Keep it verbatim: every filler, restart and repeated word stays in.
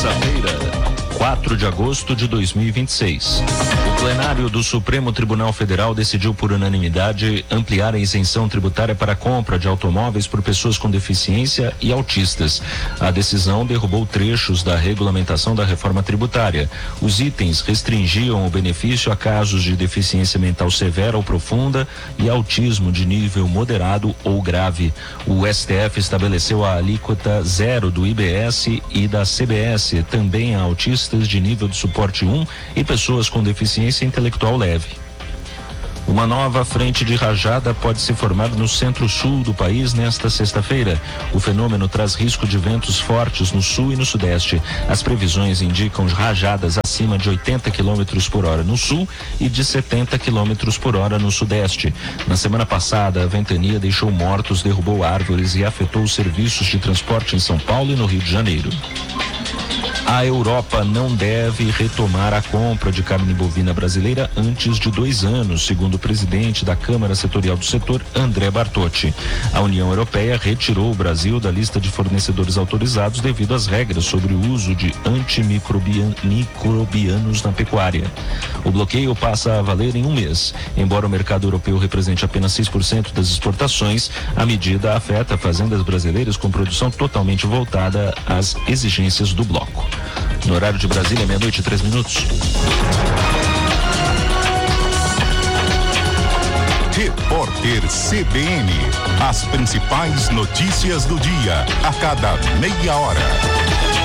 terça-feira, quatro de agosto de dois mil e vinte e seis. O plenário do Supremo Tribunal Federal decidiu por unanimidade ampliar a isenção tributária para a compra de automóveis por pessoas com deficiência e autistas. A decisão derrubou trechos da regulamentação da reforma tributária. Os itens restringiam o benefício a casos de deficiência mental severa ou profunda e autismo de nível moderado ou grave. O S T F estabeleceu a alíquota zero do I B S e da C B S, também a autistas de nível de suporte um e pessoas com deficiência intelectual leve. Uma nova frente de rajada pode se formar no centro-sul do país nesta sexta-feira. O fenômeno traz risco de ventos fortes no sul e no sudeste. As previsões indicam rajadas acima de oitenta quilômetros por hora no sul e de setenta quilômetros por hora no sudeste. Na semana passada, a ventania deixou mortos, derrubou árvores e afetou os serviços de transporte em São Paulo e no Rio de Janeiro. A Europa não deve retomar a compra de carne bovina brasileira antes de dois anos, segundo o presidente da Câmara Setorial do Setor, André Bartotti. A União Europeia retirou o Brasil da lista de fornecedores autorizados devido às regras sobre o uso de antimicrobianos na pecuária. O bloqueio passa a valer em um mês. Embora o mercado europeu represente apenas seis por cento das exportações, a medida afeta fazendas brasileiras com produção totalmente voltada às exigências do bloco. No horário de Brasília, meia-noite e três minutos. Repórter C B N. As principais notícias do dia, a cada meia hora.